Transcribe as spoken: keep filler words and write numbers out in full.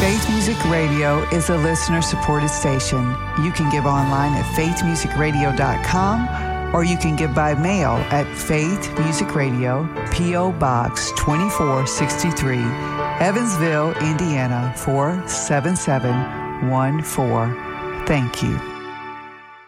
Faith Music Radio is a listener-supported station. You can give online at faith music radio dot com, or you can give by mail at Faith Music Radio, P O. Box twenty-four sixty-three, Evansville, Indiana four seven seven one four. Thank you.